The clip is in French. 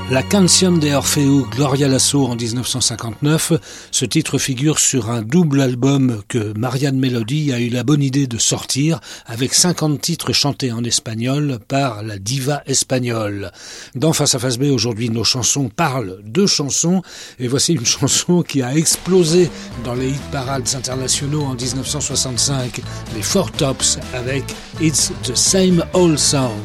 La Canción de Orfeo, Gloria Lasso en 1959, ce titre figure sur un double album que Marianne Melody a eu la bonne idée de sortir avec 50 titres chantés en espagnol par la diva espagnole. Dans Face à Face B, aujourd'hui, nos chansons parlent de chansons et voici une chanson qui a explosé dans les hit parades internationaux en 1965, les Four Tops avec It's the Same Old Song.